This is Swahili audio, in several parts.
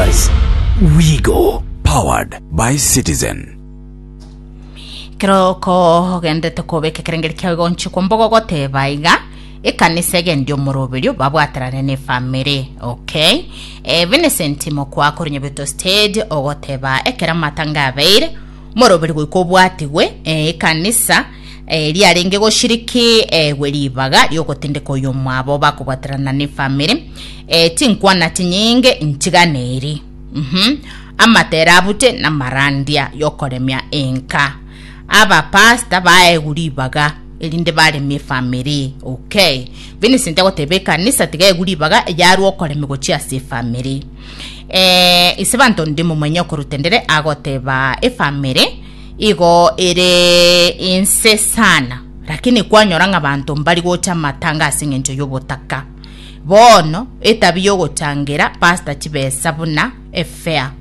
Advice. Wigo, powered by Citizen. Kiroko gende tukobeke kirengeri kyawe gonchi kumbogo gote baiga ekanise gendio murobiryo babwatarane ne family. Okay, Vincent mokwa kurinye beto stage ogoteba ekera matanga beire murobiri gwikobwatigwe ekanisa liarenge goshiriki weribaga yokotendeko yomwabo bakubwatarana ne family tinkwana tinyinge ntiganeri amaterabute na marandia yokoremya enka aba pasta bae guribaga elinde bale me family. Okay, Vincent agotebeka nisa tigaye guribaga yaru okoreme gochia se family isebanto ndimo mwenye kurutendere agoteba family igo ere inse sana lakini kwanyoranga abantu mbali gocha matanga asingenjo yobotaka bono etabiyo gotangira pasta chibesa buna efea.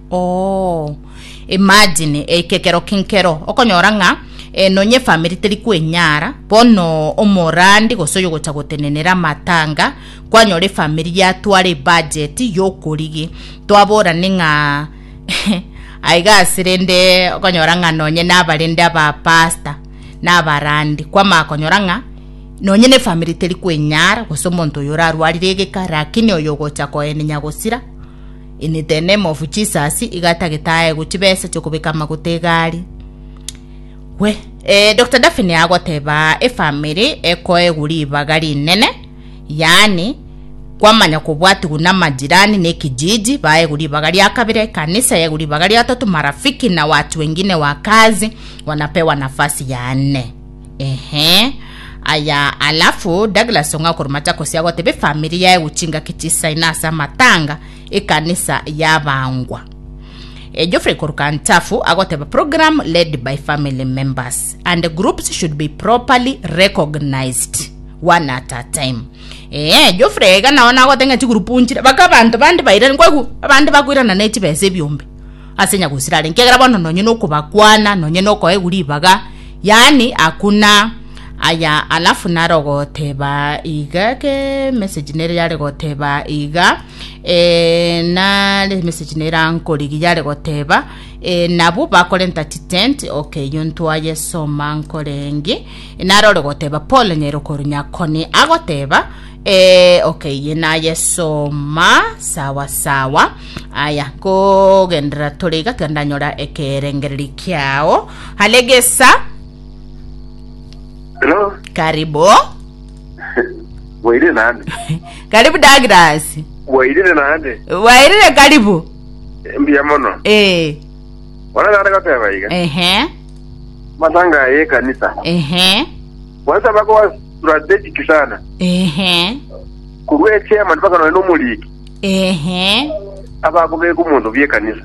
Imagine ekekero kinkero okonyoranga nonye family teri kwenyara bono omorandi gosoyo gotagotenenera matanga kwanyore family yatware budget yokurigi twabora ninga aiga sirende okonyoranga nonye nabalende aba pasta nabarandi kwama okonyoranga nonye ne family teri kwenyara gosomonto yorarwarire lakini oyogocha ko enya gosira in the name of Jesus igatagitaye guchibesa chokubika magutegari we Dr. Daphne agoteba family ekoe guribaga nene yani kwamanya kubwati guna majirani ne kijiji bae guribaga ya kabire kanisa ya guribaga ya tatu marafiki na watu wengine wa kazi wanapewa nafasi ya 4. Aya alafu Douglas onga kurumata kosia gotebe family ya uchinga kitisa inasa matanga kanisa ya bangwa. Geoffrey Korukantafu agoteba program led by family members and the groups should be properly recognized one at a time. Geoffrey ga naona agotenga chigrupu nchira baka bantu bandi baira nkwagu abandi bakwira na neti bese byombe asenya gusirale nkegera bono nonye no kubakwana nonye no ko eguribaga yani akuna aya alafu narogoteba iga ke message nere yale goteba iga na le message nere ankoli yale goteba nabu bakole entertainment. Okay, yuntu aye soma ankolengi narole goteba Paul nyero korunya koni agoteba okay yena yesoma sawa sawa. Aya ko gendra toliga tandanyora ekerengereri kyao halegesa. Hello. Karibu. Waire nande. Karibu Douglas. Waire nande. Waire karibu. Mbia mono. Wana nande kateba iga. Matanga ye kanisa. Wasa bako wa strategic sana. Kuwe chairman baka no muliki. Aba kube ku muntu bye kanisa.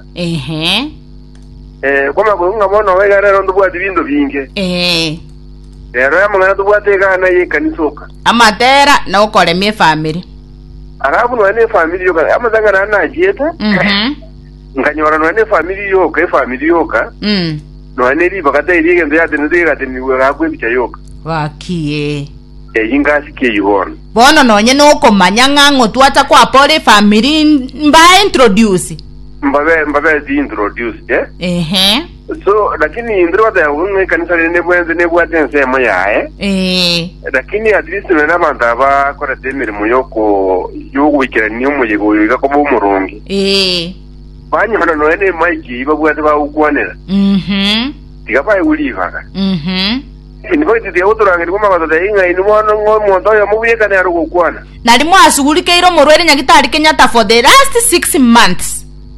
Koma ko ngamono wega rero ndubwa dibindo binge. Ero ya mwana tubwateka na ye kanisoka amatera na ukole mi family arabu no ene family yoka amazanga na najeta nganyora no ene family yoka no ene riba kata irige ndo yate ndio yate ni wagwe bicha yoka wakie ingasi ke yibona bono nonye no komanya ngango twata kwa pole family mba introduce mbabe di introduce so lakini indro wata unwe kanisa ne bwatense moya lakini at least na bantu aba kora temere muyoko yogwikira niyo muyego yiga ko umurongi banyi hano no ene maiki babwate ba ukwanera tigabaye ulivaga indiko tiye uturange ngoma bato inga inumwana ngomo ya mubiyeka ne arugo kwana nali mwasugulike iro morwere nyagitari Kenyatta for the last 6 months.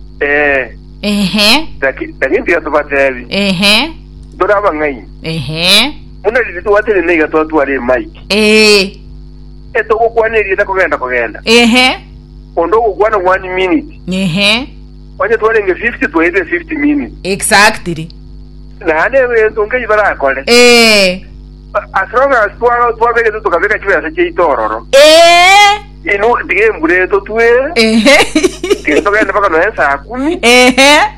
Lakini pia tupatevi. Doraba ngai. Una litu watele nega to ale mic. Eto ko kwane lita kogenda. Ondo ko kwana 1 minute. Waje to lenge 50 to 50 minutes. Exactly. Na ane we ndonge ibara kole. As long as to vege to kabeka chiwe asa chitororo. Ino dige mbure to tuwe. Dige to genda baka no ensa 10.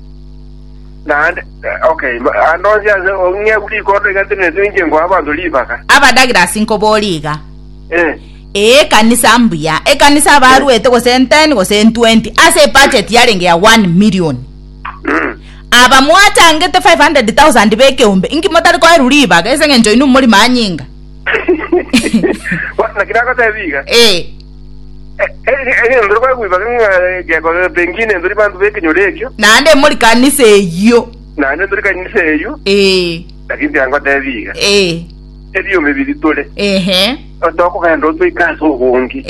Okay, andozi onye kuli kodo ikatene zinje ngo abantu libaka. Abadagira 5 boliga. kanisa mbuya kanisa baruete go sen 10 go sen 20 ase budget yarenge ya 1 million aba mwata ngete 500,000 beke umbe ingi motari kwa ruriba gese ngenjo inu muri manyinga na kiraka tabiga ndoro kwa kuiba nga kwa pengine ndori bantu beke nyorekyo nande muri kanisa eyo nande ndori kanisa eyo lakini yango tabiga ebiyo mebiri tole otoko kando to ikaso bongi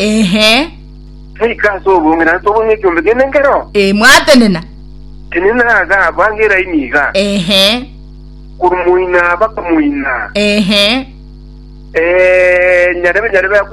ikaso bongi na to bongi kyombe kenengero mwatenena tenena ga bangira iniga kurumuina bakamuina nyarebe